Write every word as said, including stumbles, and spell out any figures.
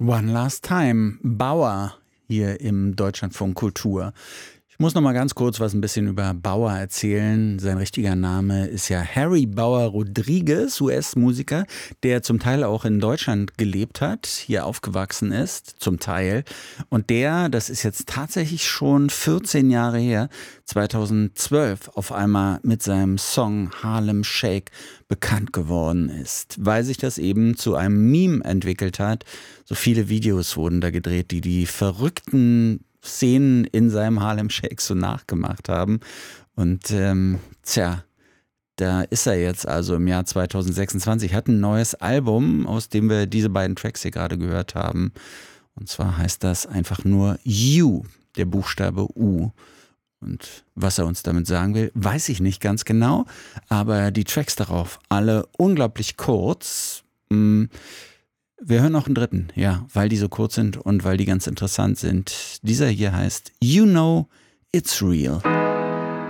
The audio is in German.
One Last Time, Bauer hier im Deutschlandfunk Kultur. Ich muss noch mal ganz kurz was ein bisschen über Bauer erzählen. Sein richtiger Name ist ja Harry Bauer Rodriguez, U S-Musiker, der zum Teil auch in Deutschland gelebt hat, hier aufgewachsen ist, zum Teil. Und der, das ist jetzt tatsächlich schon vierzehn Jahre her, zweitausendzwölf auf einmal mit seinem Song Harlem Shake bekannt geworden ist, weil sich das eben zu einem Meme entwickelt hat. So viele Videos wurden da gedreht, die die verrückten Szenen in seinem Harlem Shake so nachgemacht haben. Und ähm, tja, da ist er jetzt also im Jahr zweitausendsechsundzwanzig, hat ein neues Album, aus dem wir diese beiden Tracks hier gerade gehört haben. Und zwar heißt das einfach nur You, der Buchstabe U. Und was er uns damit sagen will, weiß ich nicht ganz genau, aber die Tracks darauf, alle unglaublich kurz. Mh, Wir hören noch einen dritten, ja, weil die so kurz sind und weil die ganz interessant sind. Dieser hier heißt You Know It's Real.